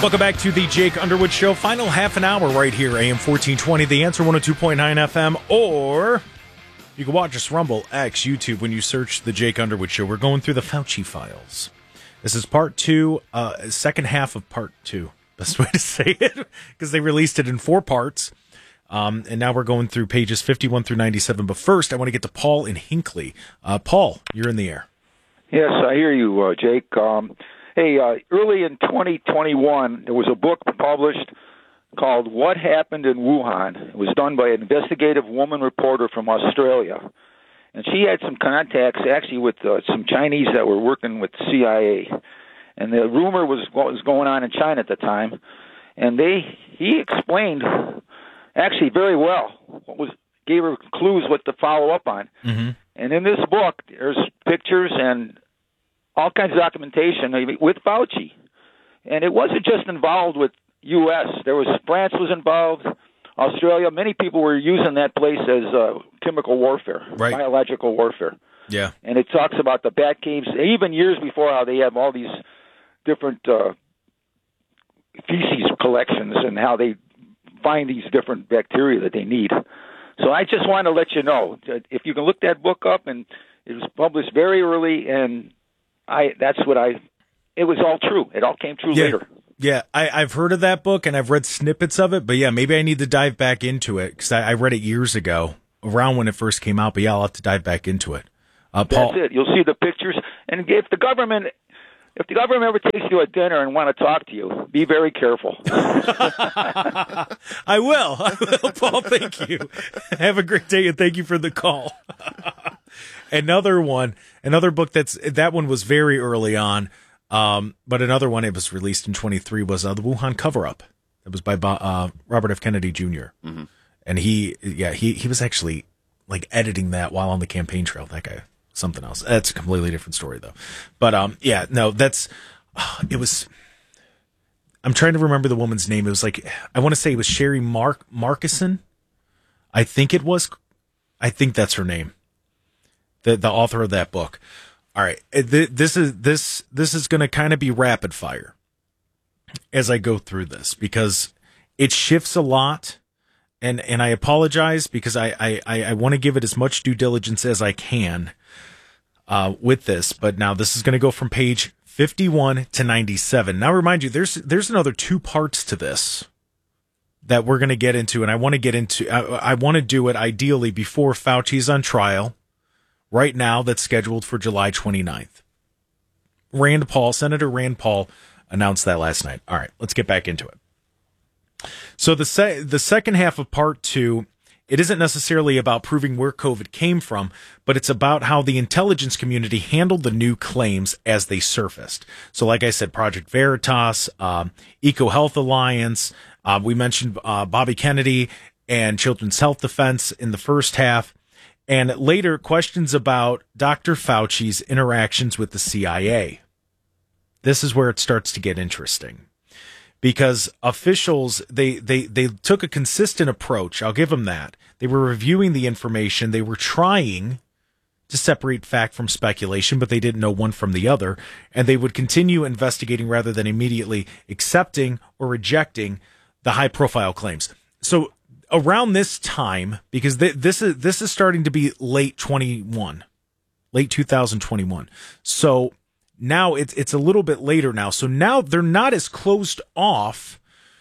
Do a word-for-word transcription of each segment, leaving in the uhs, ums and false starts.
Welcome back to the Jake Underwood Show. Final half an hour right here, A M fourteen twenty, The Answer one oh two point nine F M, or you can watch us Rumble, X, YouTube when you search the Jake Underwood Show. We're going through the Fauci files. This is part two, uh, second half of part two. Best way to say it, because they released it in four parts. Um, and now we're going through pages fifty-one through ninety-seven. But first, I want to get to Paul in Hinckley. Uh, Paul, you're in the air. Yes, I hear you, uh, Jake. Um, hey, uh, early in twenty twenty-one, there was a book published called What Happened in Wuhan. It was done by an investigative woman reporter from Australia. And she had some contacts, actually, with uh, some Chinese that were working with the C I A. And the rumor was what was going on in China at the time. And they he explained, actually, very well, what was gave her clues what to follow up on. Mm-hmm. And in this book, there's pictures and all kinds of documentation with Fauci. And it wasn't just involved with U S There was France was involved, Australia. Many people were using that place as uh, chemical warfare, right. biological warfare. Yeah. And it talks about the bat caves, even years before, how they have all these different uh, feces collections and how they find these different bacteria that they need. So I just want to let you know, if you can look that book up, and it was published very early, and I that's what I, it was all true. It all came true yeah. later. Yeah, I, I've heard of that book, and I've read snippets of it, but yeah, maybe I need to dive back into it, because I, I read it years ago, around when it first came out, but yeah, I'll have to dive back into it. Uh, Paul, that's it. You'll see the pictures, and if the government... If the government ever takes you to dinner and want to talk to you, be very careful. I will. I will, Paul. Thank you. Have a great day, and thank you for the call. Another one, another book that's that one was very early on, um, but another one, it was released in twenty-three, was uh, the Wuhan Cover-Up. It was by uh, Robert F. Kennedy Junior Mm-hmm. And he, yeah, he he was actually like editing that while on the campaign trail. That guy. Something else. That's a completely different story, though. But, um, yeah, no, that's, oh, it was, I'm trying to remember the woman's name. It was like, I want to say it was Sherry Mark, Markison. I think it was, I think that's her name. The, the author of that book. All right. This is, this, this is going to kind of be rapid fire as I go through this, because it shifts a lot. And, and I apologize, because I, I, I, I want to give it as much due diligence as I can. Uh, with this, but now this is going to go from page fifty-one to ninety-seven. Now, remind you, there's there's another two parts to this that we're going to get into, and I want to get into. I, I want to do it ideally before Fauci's on trial. Right now, that's scheduled for July twenty-ninth. Rand Paul, Senator Rand Paul, announced that last night. All right, let's get back into it. So the se- the second half of part two. It isn't necessarily about proving where COVID came from, but it's about how the intelligence community handled the new claims as they surfaced. So like I said, Project Veritas, um, EcoHealth Alliance, uh, we mentioned uh, Bobby Kennedy and Children's Health Defense in the first half, and later questions about Doctor Fauci's interactions with the C I A. This is where it starts to get interesting. Because officials, they, they, they took a consistent approach. I'll give them that. They were reviewing the information. They were trying to separate fact from speculation, but they didn't know one from the other. And they would continue investigating rather than immediately accepting or rejecting the high-profile claims. So around this time, because th- this is this is starting to be late twenty-one, late two thousand twenty-one. So now it's it's a little bit later now. So now they're not as closed off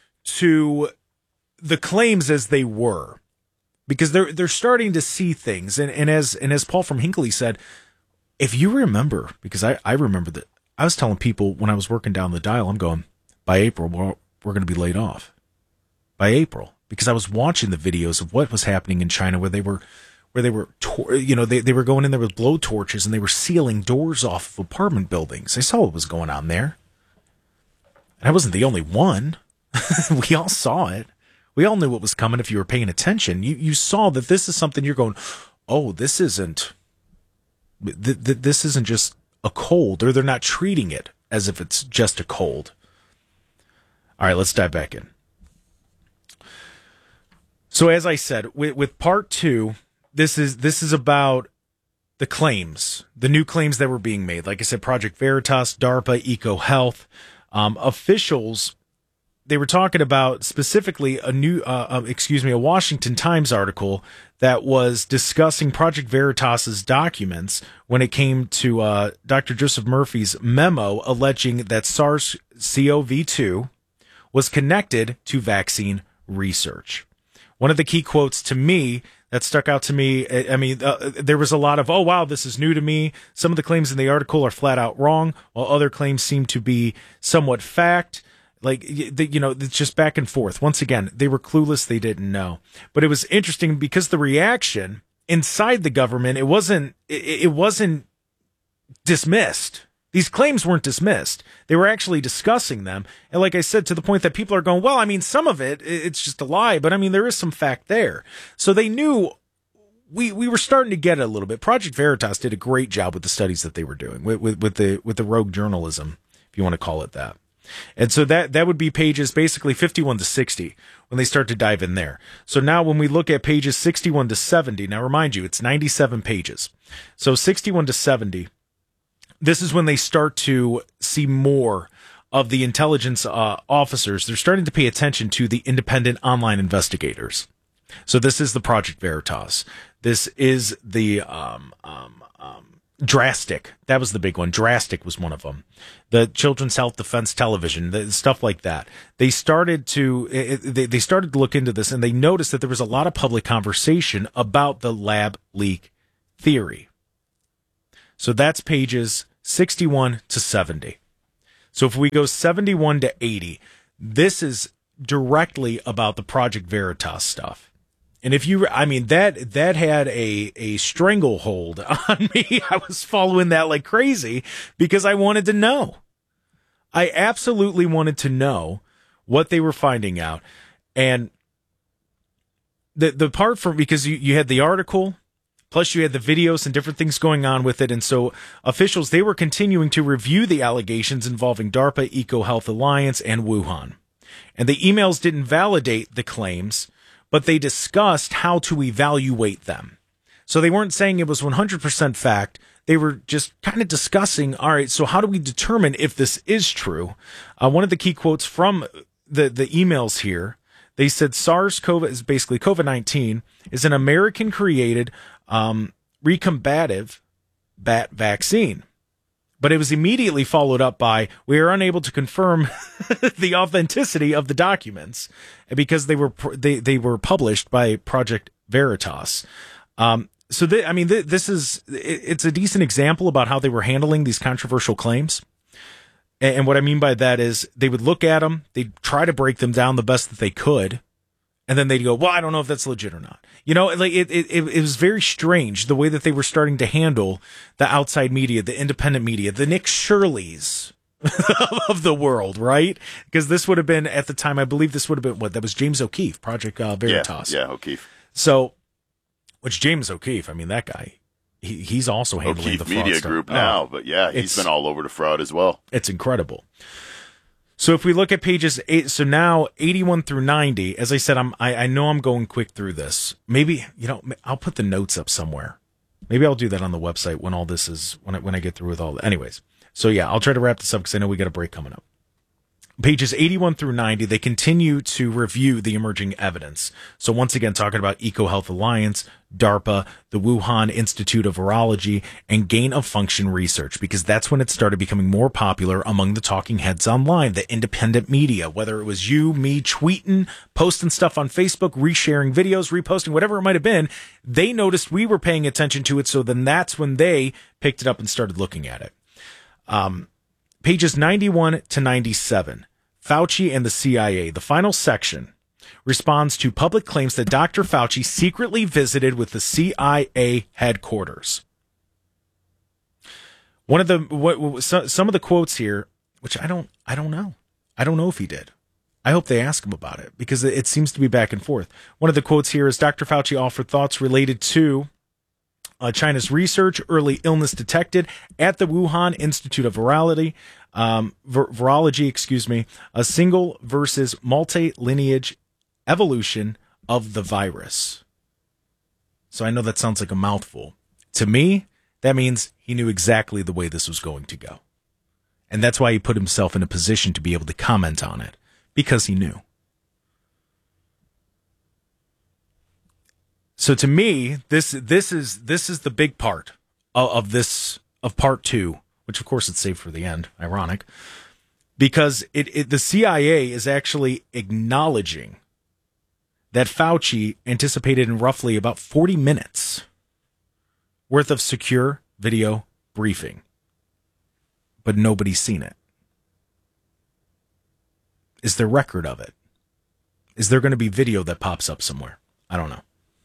to the claims as they were, because they're they're starting to see things. And, and as and as Paul from Hinckley said, if you remember, because I, I remember that I was telling people when I was working down the dial, I'm going, by April, we're, we're going to be laid off. By April, because I was watching the videos of what was happening in China, where they were where they were, tor- you know, they, they were going in there with blow torches and they were sealing doors off of apartment buildings. I saw what was going on there. And I wasn't the only one. We all saw it. We all knew what was coming if you were paying attention. You you saw that this is something you're going, oh, this isn't, th- th- this isn't just a cold, or they're not treating it as if it's just a cold. All right, let's dive back in. So as I said, with, with part two, This is this is about the claims, the new claims that were being made. Like I said, Project Veritas, DARPA, EcoHealth. Um, officials they were talking about specifically a new, uh, uh, excuse me, a Washington Times article that was discussing Project Veritas's documents when it came to uh, Doctor Joseph Murphy's memo alleging that SARS-C o V two was connected to vaccine research. One of the key quotes to me that stuck out to me, I mean, uh, there was a lot of, oh, wow, this is new to me. Some of the claims in the article are flat out wrong, while other claims seem to be somewhat fact. Like, you know, it's just back and forth. Once again, they were clueless. They didn't know. But it was interesting because the reaction inside the government, it wasn't, it, it wasn't dismissed. These claims weren't dismissed. They were actually discussing them. And like I said, to the point that people are going, well, I mean, some of it, it's just a lie, but I mean, there is some fact there. So they knew we, we were starting to get it a little bit. Project Veritas did a great job with the studies that they were doing, with, with, with the, with the rogue journalism, if you want to call it that. And so that, that would be pages basically fifty-one to sixty when they start to dive in there. So now when we look at pages sixty-one to seventy, now remind you, it's ninety-seven pages. So sixty-one to seventy, this is when they start to see more of the intelligence uh, officers. They're starting to pay attention to the independent online investigators. So this is the Project Veritas. This is the um, um, um, Drastic. That was the big one. Drastic was one of them. The Children's Health Defense Television, the, stuff like that. They started to it, they, they started to look into this, and they noticed that there was a lot of public conversation about the lab leak theory. So that's pages sixty-one to seventy. So if we go seventy-one to eighty, this is directly about the Project Veritas stuff. And if you, I mean, that, that had a, a stranglehold on me. I was following that like crazy because I wanted to know. I absolutely wanted to know what they were finding out. And the, the part for, because you, you had the article, plus you had the videos and different things going on with it. And so officials, they were continuing to review the allegations involving DARPA, EcoHealth Alliance, and Wuhan. And the emails didn't validate the claims, but they discussed how to evaluate them. So they weren't saying it was one hundred percent fact. They were just kind of discussing, all right, so how do we determine if this is true? Uh, one of the key quotes from the, the emails here, they said SARS-CoV is basically COVID nineteen is an American-created um, recombative bat vaccine. But it was immediately followed up by, we are unable to confirm the authenticity of the documents because they were they, they were published by Project Veritas. Um, so, th- I mean, th- this is, it, it's a decent example about how they were handling these controversial claims. And, and what I mean by that is they would look at them, they'd try to break them down the best that they could. And then they'd go, well, I don't know if that's legit or not. You know, like it, it, it was very strange the way that they were starting to handle the outside media, the independent media, the Nick Shirleys of the world, right? Because this would have been, at the time, I believe this would have been, what, that was James O'Keefe, Project uh, Veritas. Yeah, yeah, O'Keefe. So, which James O'Keefe, I mean, that guy, he, he's also handling O'Keefe the fraud Media stuff. Group Oh, now, but yeah, he's been all over the fraud as well. It's incredible. So if we look at pages eight, so now eighty-one through ninety, as I said, I'm, I, I know I'm going quick through this. Maybe, you know, I'll put the notes up somewhere. Maybe I'll do that on the website when all this is, when I, when I get through with all that. Anyways. So yeah, I'll try to wrap this up because I know we got a break coming up. Pages eighty-one through ninety, they continue to review the emerging evidence. So once again, talking about EcoHealth Alliance, DARPA, the Wuhan Institute of Virology, and gain-of-function research, because that's when it started becoming more popular among the talking heads online, the independent media, whether it was you, me, tweeting, posting stuff on Facebook, resharing videos, reposting, whatever it might have been. They noticed we were paying attention to it, so then that's when they picked it up and started looking at it. Um, Pages ninety-one to ninety-seven, Fauci and the C I A. The final section responds to public claims that Doctor Fauci secretly visited with the C I A headquarters. One of the what, some of the quotes here, which I don't I don't know. I don't know if he did. I hope they ask him about it because it seems to be back and forth. One of the quotes here is Doctor Fauci offered thoughts related to Uh, China's research, early illness detected at the Wuhan Institute of Virology, um, vir- virology, excuse me, a single versus multi-lineage evolution of the virus. So I know that sounds like a mouthful. To me, that means he knew exactly the way this was going to go. And that's why he put himself in a position to be able to comment on it, Because he knew. So to me, this this is this is the big part of, of this of part two, which of course it's saved for the end. Ironic, because it, it the C I A is actually acknowledging that Fauci anticipated in roughly about forty minutes worth of secure video briefing, but nobody's seen it. Is there record of it? Is there going to be video that pops up somewhere? I don't know.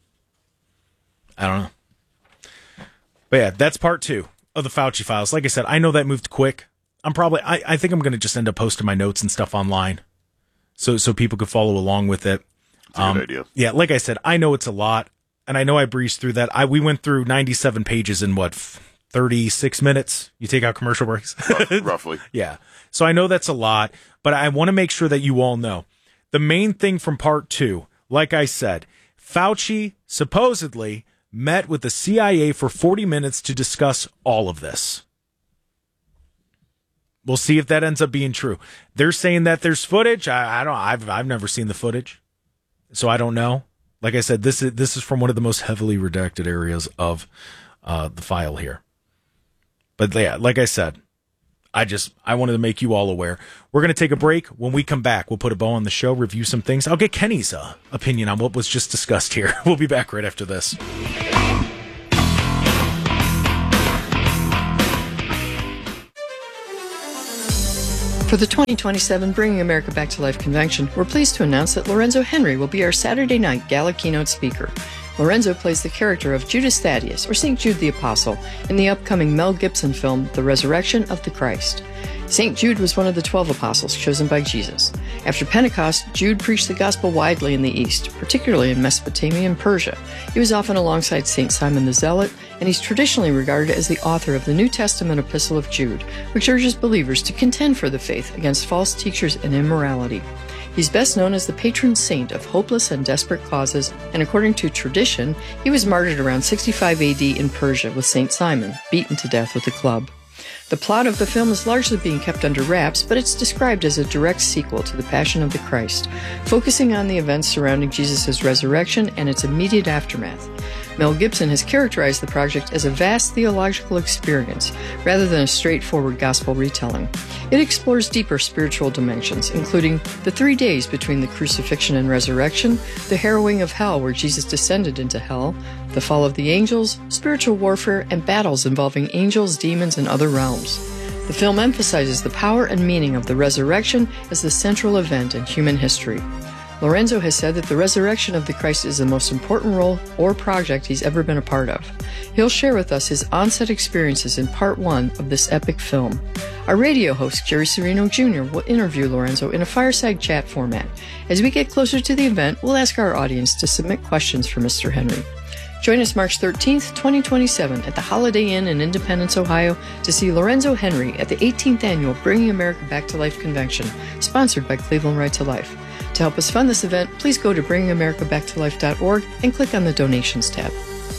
I don't know. But yeah, that's part two of the Fauci files. Like I said, I know that moved quick. I'm probably, I, I think I'm going to just end up posting my notes and stuff online so so people could follow along with it. That's a um, good idea. Yeah, like I said, I know it's a lot, and I know I breezed through that. I We went through ninety-seven pages in what, thirty-six minutes? You take out commercial breaks? Roughly. Yeah. So I know that's a lot, but I want to make sure that you all know. The main thing from part two, like I said, Fauci supposedly met with the C I A for forty minutes to discuss all of this. We'll see if that ends up being true. They're saying that there's footage. I, I don't. I've I've never seen the footage, so I don't know. Like I said, this is this is from one of the most heavily redacted areas of uh, the file here. But yeah, like I said, I just I wanted to make you all aware. We're going to take a break. When we come back, we'll put a bow on the show, review some things. I'll get Kenny's uh, opinion on what was just discussed here. We'll be back right after this. For the twenty twenty-seven Bringing America Back to Life convention, we're pleased to announce that Lorenzo Henry will be our Saturday night gala keynote speaker. Lorenzo plays the character of Judas Thaddeus, or Saint Jude the Apostle, in the upcoming Mel Gibson film, The Resurrection of the Christ. Saint Jude was one of the twelve apostles chosen by Jesus. After Pentecost, Jude preached the gospel widely in the East, particularly in Mesopotamia and Persia. He was often alongside Saint Simon the Zealot, and he's traditionally regarded as the author of the New Testament Epistle of Jude, which urges believers to contend for the faith against false teachers and immorality. He's best known as the patron saint of hopeless and desperate causes, and according to tradition, he was martyred around sixty-five A D in Persia with Saint Simon, beaten to death with a club. The plot of the film is largely being kept under wraps, but it's described as a direct sequel to The Passion of the Christ, focusing on the events surrounding Jesus' resurrection and its immediate aftermath. Mel Gibson has characterized the project as a vast theological experience, rather than a straightforward gospel retelling. It explores deeper spiritual dimensions, including the three days between the crucifixion and resurrection, the harrowing of hell where Jesus descended into hell, the fall of the angels, spiritual warfare, and battles involving angels, demons, and other realms. The film emphasizes the power and meaning of the resurrection as the central event in human history. Lorenzo has said that the resurrection of the Christ is the most important role or project he's ever been a part of. He'll share with us his on-set experiences in part one of this epic film. Our radio host, Jerry Serino Junior, will interview Lorenzo in a fireside chat format. As we get closer to the event, we'll ask our audience to submit questions for Mister Henry. Join us March thirteenth, twenty twenty-seven at the Holiday Inn in Independence, Ohio to see Lorenzo Henry at the eighteenth Annual Bringing America Back to Life Convention, sponsored by Cleveland Right to Life. To help us fund this event, please go to bringing america back to life dot org and click on the Donations tab.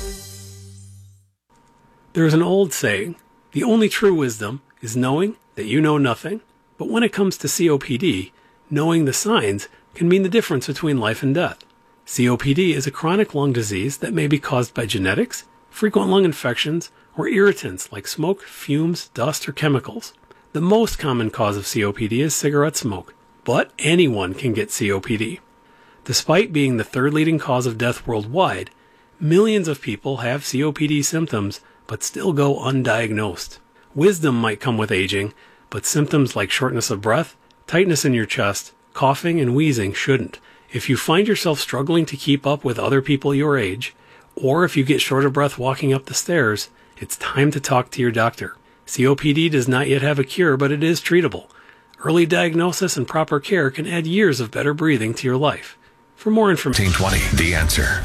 There is an old saying, the only true wisdom is knowing that you know nothing. But when it comes to C O P D, knowing the signs can mean the difference between life and death. C O P D is a chronic lung disease that may be caused by genetics, frequent lung infections, or irritants like smoke, fumes, dust, or chemicals. The most common cause of C O P D is cigarette smoke, but anyone can get C O P D. Despite being the third leading cause of death worldwide, millions of people have C O P D symptoms but still go undiagnosed. Wisdom might come with aging, but symptoms like shortness of breath, tightness in your chest, coughing, and wheezing shouldn't. If you find yourself struggling to keep up with other people your age, or if you get short of breath walking up the stairs, it's time to talk to your doctor. C O P D does not yet have a cure, but it is treatable. Early diagnosis and proper care can add years of better breathing to your life. For more information, fifteen twenty, The Answer.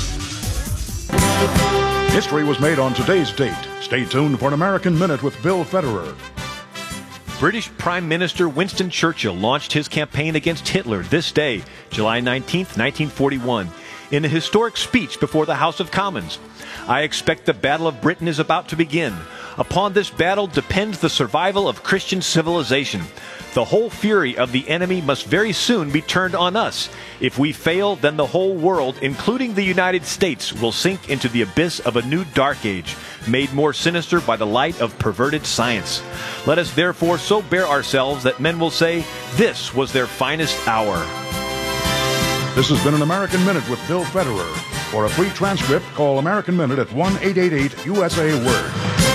History was made on today's date. Stay tuned for an American Minute with Bill Federer. British Prime Minister Winston Churchill launched his campaign against Hitler this day, July nineteenth, nineteen forty-one, in a historic speech before the House of Commons. I expect the Battle of Britain is about to begin. Upon this battle depends the survival of Christian civilization. The whole fury of the enemy must very soon be turned on us. If we fail, then the whole world, including the United States, will sink into the abyss of a new dark age, made more sinister by the light of perverted science. Let us therefore so bear ourselves that men will say, this was their finest hour. This has been an American Minute with Bill Federer. For a free transcript, call American Minute at one eight eight eight U S A Word.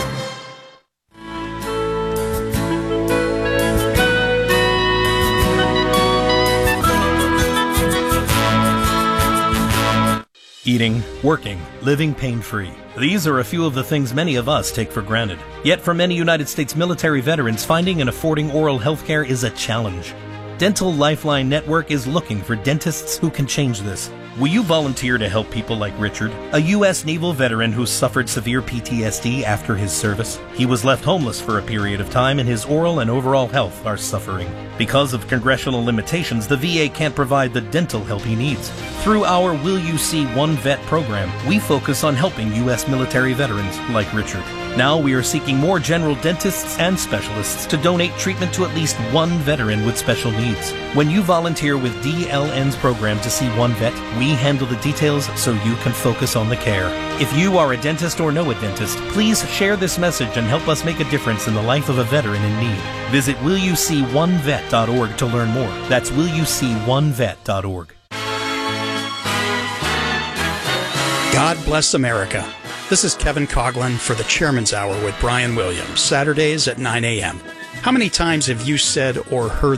Eating, working, living pain-free. These are a few of the things many of us take for granted. Yet for many United States military veterans, finding and affording oral health care is a challenge. Dental Lifeline Network is looking for dentists who can change this. Will you volunteer to help people like Richard, a U S Naval veteran who suffered severe P T S D after his service? He was left homeless for a period of time, and his oral and overall health are suffering. Because of congressional limitations, the V A can't provide the dental help he needs. Through our Will You See One Vet program, we focus on helping U S military veterans like Richard. Now we are seeking more general dentists and specialists to donate treatment to at least one veteran with special needs. When you volunteer with D L N's program to see one vet, we handle the details so you can focus on the care. If you are a dentist or know a dentist, please share this message and help us make a difference in the life of a veteran in need. Visit will you see one vet dot org to learn more. That's will you see one vet dot org. God bless America. This is Kevin Coughlin for the Chairman's Hour with Brian Williams, Saturdays at nine a.m. How many times have you said or heard